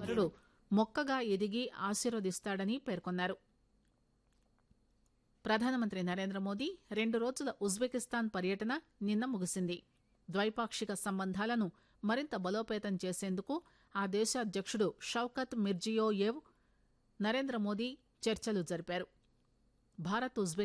భగవంతుడు మొక్కగా ఎదిగి ఆశీర్వదిస్తాడని పేర్కొన్నారు. ప్రధానమంత్రి నరేంద్రమోదీ 2 రోజుల ఉజ్బెకిస్తాన్ పర్యటన నిన్న ముగిసింది. ద్వైపాక్షిక సంబంధాలను మరింత బలోపేతం చేసేందుకు ఆ దేశ అధ్యక్షుడు షౌకత్ మిర్జియోయేవ్ నరేంద్రమోదీ చర్చలు జరిపారు. భారత్